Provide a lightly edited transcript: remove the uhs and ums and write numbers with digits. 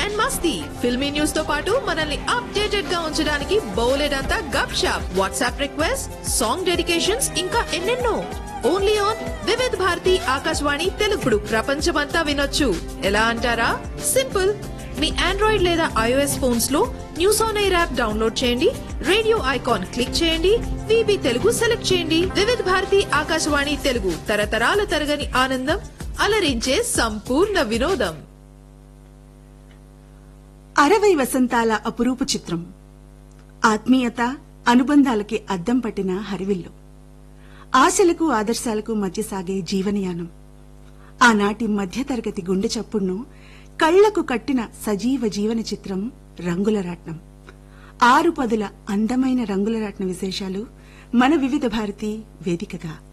And Masti. Filmy news తో పాటు మనల్ని అప్డేటెడ్ గా ఉంచడానికి బౌలెడంతా గప్ shop, WhatsApp request, song dedications, ఇంకా ఎన్నెన్నో. Only on Vividh Bharati Akashvani తెలుగుడు. ప్రపంచమంతా వినొచ్చు. ఎలా అంటారా? సింపుల్. మీ ఆండ్రాయిడ్ లేదా ఐఓఎస్ ఫోన్స్ లో news on air app download చేయండి, రేడియో ఐకాన్ క్లిక్ చేయండి, విబి తెలుగు సెలెక్ట్ చేయండి. వివిధ భారతి ఆకాశవాణి తెలుగు, తరతరాల తరగని ఆనందం, అలరించే సంపూర్ణ వినోదం. 60 వసంతాల అపురూపు చిత్రం. ఆత్మీయత, అనుబంధాలకి అద్దం పట్టిన హరివిల్లు. ఆశలకు ఆదర్శాలకు మధ్య సాగే జీవనయానం. ఆనాటి మధ్యతరగతి గుండె చప్పుడును కళ్లకు కట్టిన సజీవ జీవన చిత్రం రంగుల రాట్నం. 6 పదుల అందమైన రంగుల రాట్న విశేషాలు మన వివిధ భారతి వేదికగా.